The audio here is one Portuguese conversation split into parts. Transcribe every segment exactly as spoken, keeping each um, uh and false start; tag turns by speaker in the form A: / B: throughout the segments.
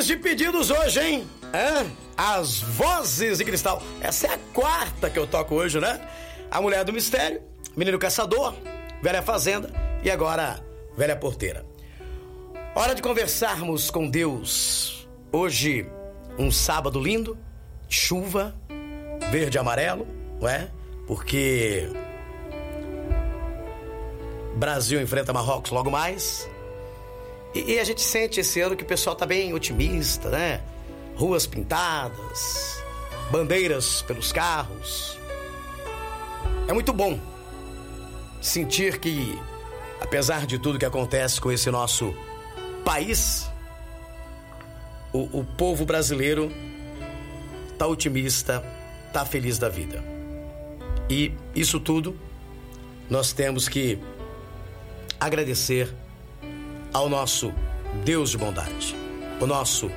A: Mês de pedidos hoje, hein? Hã? As Vozes de Cristal. Essa é a quarta que eu toco hoje, né? A Mulher do Mistério, Menino Caçador, Velha Fazenda e agora Velha Porteira. Hora de conversarmos com Deus. Hoje, um sábado lindo, chuva, verde e amarelo, não é? Porque Brasil enfrenta Marrocos logo mais. E, e a gente sente esse ano que o pessoal tá bem otimista, né? Ruas pintadas, bandeiras pelos carros. É muito bom sentir que, apesar de tudo que acontece com esse nosso país, o, o povo brasileiro tá otimista, tá feliz da vida. E isso tudo nós temos que agradecer ao nosso Deus de bondade, o nosso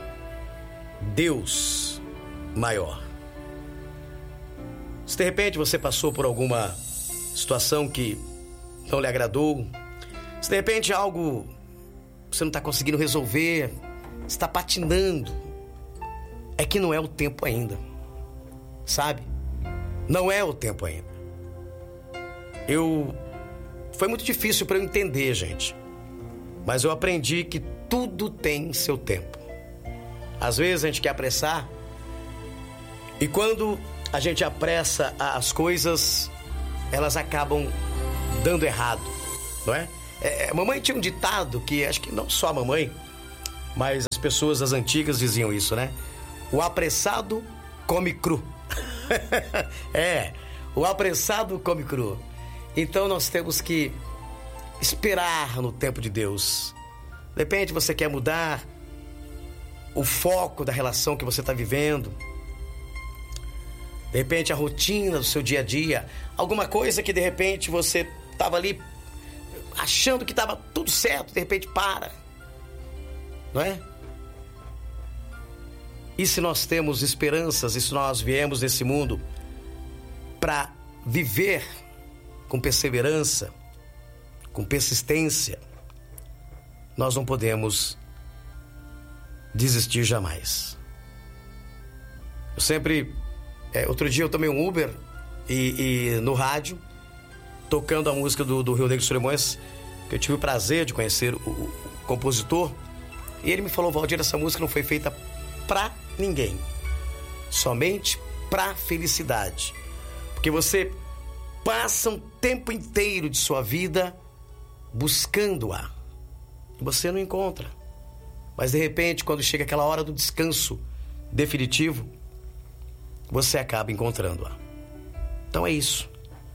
A: Deus maior. Se de repente você passou por alguma situação que não lhe agradou, se de repente algo você não está conseguindo resolver, está patinando, é que não é o tempo ainda, sabe? Não é o tempo ainda. Eu... Foi muito difícil para eu entender, gente, mas eu aprendi que tudo tem seu tempo. Às vezes a gente quer apressar, e quando a gente apressa as coisas, elas acabam dando errado, não é? É, mamãe tinha um ditado que acho que não só a mamãe, mas as pessoas das antigas diziam isso, né? O apressado come cru. É, o apressado come cru. Então nós temos que esperar no tempo de Deus. De repente você quer mudar o foco da relação que você está vivendo. De repente a rotina do seu dia a dia. Alguma coisa que de repente você estava ali achando que estava tudo certo, de repente para. Não é? E se nós temos esperanças, e se nós viemos nesse mundo para viver com perseverança, com persistência, nós não podemos desistir jamais. Eu sempre... É, outro dia eu tomei um Uber e, e no rádio, tocando a música do, do Rio Negro Solimões, que eu tive o prazer de conhecer o, o compositor, e ele me falou: Valdir, essa música não foi feita pra ninguém, somente pra felicidade, porque você passa um tempo inteiro de sua vida buscando-a e você não encontra, mas de repente, quando chega aquela hora do descanso definitivo, você acaba encontrando-a. Então é isso.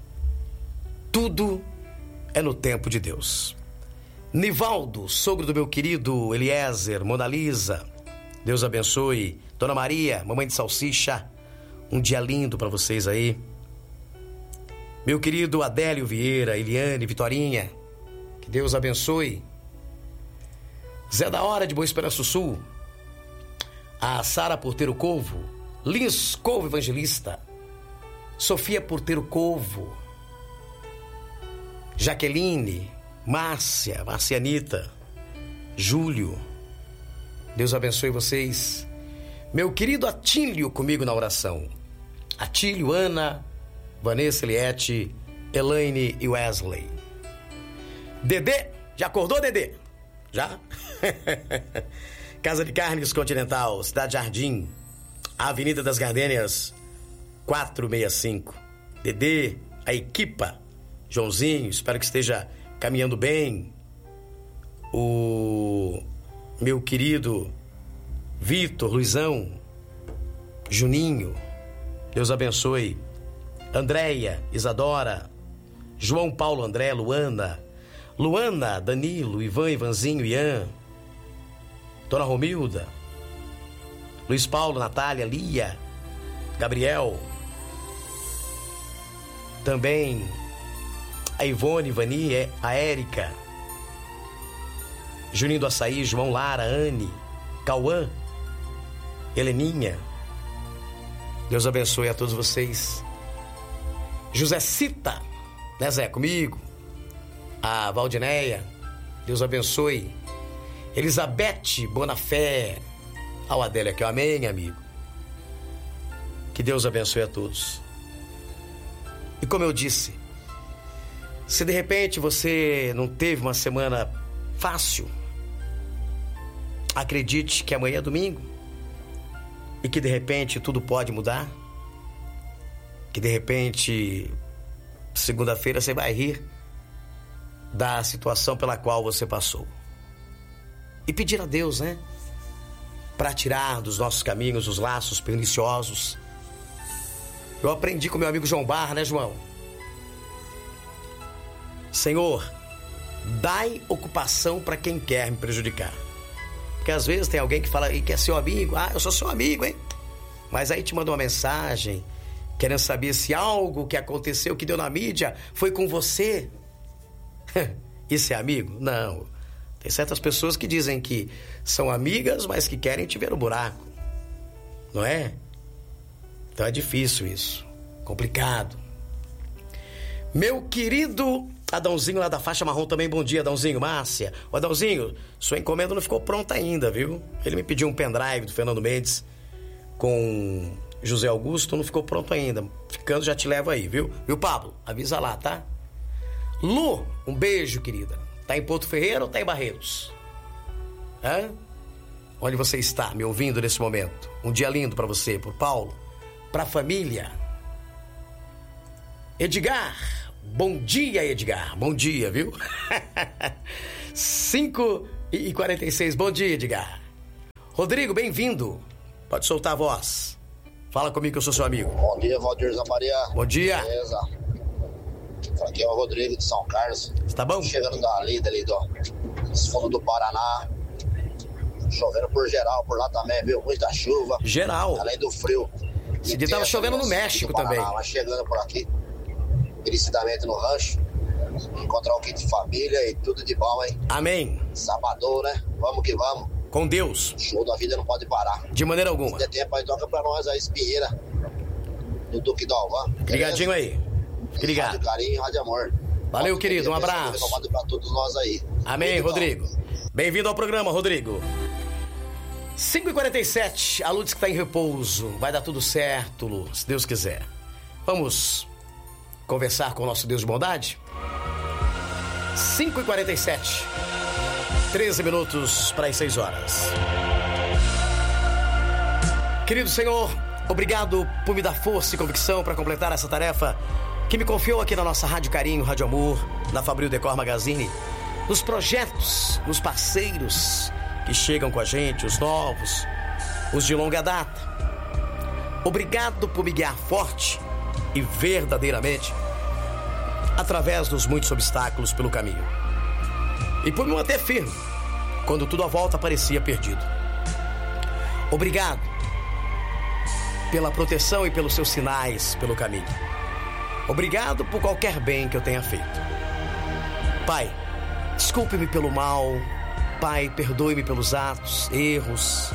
A: Tudo é no tempo de Deus. Nivaldo, sogro do meu querido Eliezer, Mona Lisa, Deus abençoe. Dona Maria, mamãe de salsicha, um dia lindo para vocês aí. Meu querido Adélio Vieira, Eliane, Vitorinha, que Deus abençoe. Zé da Hora de Boa Esperança Sul, a Sara Porteiro Covo, Lins Covo Evangelista, Sofia Porteiro Covo, Jaqueline, Márcia, Marcianita, Júlio, Deus abençoe vocês. Meu querido Atílio comigo na oração, Atílio, Ana, Vanessa, Eliette, Elaine e Wesley. Dedê, já acordou, Dedê? Já? Casa de Carnes Continental, Cidade Jardim, Avenida das Gardênias, quatrocentos e sessenta e cinco. Dedê, a equipa, Joãozinho, espero que esteja caminhando bem. O meu querido Vitor, Luizão, Juninho, Deus abençoe. Andréia, Isadora, João Paulo, André, Luana, Luana, Danilo, Ivan, Ivanzinho, Ian, Dona Romilda, Luiz Paulo, Natália, Lia, Gabriel, também a Ivone, Ivani, a Érica, Juninho do Açaí, João, Lara, Anne, Cauã, Heleninha. Deus abençoe a todos vocês. José Cita, né, Zé, comigo. A Valdineia, Deus abençoe. Elizabeth Bonafé, Ao Adélio aqui, amém, amigo. Que Deus abençoe a todos. E como eu disse, se de repente você não teve uma semana fácil, acredite que amanhã é domingo e que de repente tudo pode mudar. Que de repente, segunda-feira, você vai rir da situação pela qual você passou. E pedir a Deus, né? Para tirar dos nossos caminhos os laços perniciosos. Eu aprendi com meu amigo João Barra, né, João? Senhor, dai ocupação para quem quer me prejudicar. Porque às vezes tem alguém que fala e quer ser seu amigo. Ah, eu sou seu amigo, hein? Mas aí te manda uma mensagem querendo saber se algo que aconteceu, que deu na mídia, foi com você. Isso é amigo? Não. Tem certas pessoas que dizem que são amigas, mas que querem te ver no buraco. Não é? Então é difícil isso. Complicado. Meu querido Adãozinho lá da faixa marrom também, bom dia, Adãozinho. Márcia. Ô, Adãozinho, sua encomenda não ficou pronta ainda, viu? Ele me pediu um pendrive do Fernando Mendes com José Augusto, não ficou pronto ainda. Ficando, já te levo aí, viu? Viu, Pablo? Avisa lá, tá? Lu, um beijo, querida. Tá em Porto Ferreira ou tá em Barretos? Hã? Onde você está me ouvindo nesse momento? Um dia lindo pra você, pro Paulo, pra família. Edgar, bom dia, Edgar. Bom dia, viu? cinco e quarenta e seis, bom dia, Edgar. Rodrigo, bem-vindo. Pode soltar a voz. Fala comigo que eu sou seu amigo.
B: Bom dia, Valdir Zamaria.
A: Bom dia.
B: Beleza. Aqui é o Rodrigo de São Carlos.
A: Tá bom?
B: Chegando da lida ali do fundo do Paraná. Chovendo por geral, por lá também, viu? Muita chuva.
A: Geral.
B: Além do frio.
A: Esse dia tava chovendo no México também.
B: Mas chegando por aqui, felicidamente no rancho. Encontrar um kit de família e tudo de bom, hein?
A: Amém.
B: Sabadão, né? Vamos que vamos.
A: Com Deus.
B: Show da vida não pode parar.
A: De maneira alguma.
B: Se der tempo aí, toca pra nós a espinheira do Duque do Alvan.
A: Ligadinho aí. Ligado.
B: Rádio Carinho, Rádio Amor.
A: Valeu, querido. Um abraço.
B: Pra todos nós aí.
A: Amém, Rodrigo. Bem-vindo ao programa, Rodrigo. cinco e quarenta e sete. A Lu diz que tá em repouso. Vai dar tudo certo, Lu, se Deus quiser. Vamos conversar com o nosso Deus de bondade? cinco e quarenta e sete. treze minutos para as seis horas. Querido Senhor, obrigado por me dar força e convicção para completar essa tarefa que me confiou aqui na nossa Rádio Carinho, Rádio Amor, na Fabril Decor Magazine, nos projetos, nos parceiros que chegam com a gente, os novos, os de longa data. Obrigado por me guiar forte e verdadeiramente através dos muitos obstáculos pelo caminho. E por me manter firme quando tudo à volta parecia perdido. Obrigado pela proteção e pelos seus sinais pelo caminho. Obrigado por qualquer bem que eu tenha feito. Pai, desculpe-me pelo mal. Pai, perdoe-me pelos atos, erros,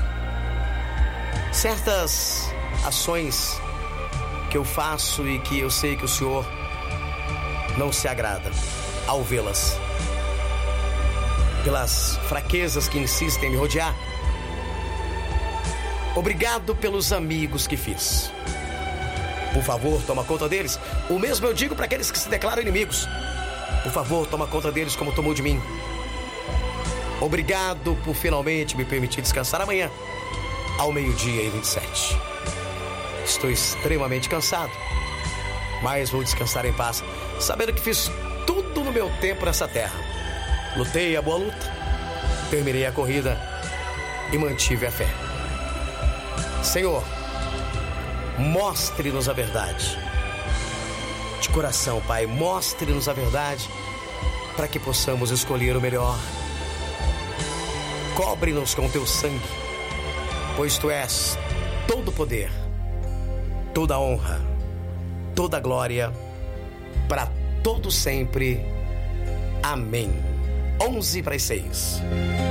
A: certas ações que eu faço e que eu sei que o Senhor não se agrada ao vê-las. Pelas fraquezas que insistem em me rodear. Obrigado pelos amigos que fiz. Por favor, toma conta deles. O mesmo eu digo para aqueles que se declaram inimigos. Por favor, toma conta deles como tomou de mim. Obrigado por finalmente me permitir descansar amanhã, ao meio-dia e vinte e sete. Estou extremamente cansado, mas vou descansar em paz, sabendo que fiz tudo no meu tempo nessa terra. Lutei a boa luta, terminei a corrida e mantive a fé. Senhor, mostre-nos a verdade. De coração, Pai, mostre-nos a verdade para que possamos escolher o melhor. Cobre-nos com teu sangue, pois tu és todo poder, toda honra, toda glória, para todo sempre. Amém. onze para as seis.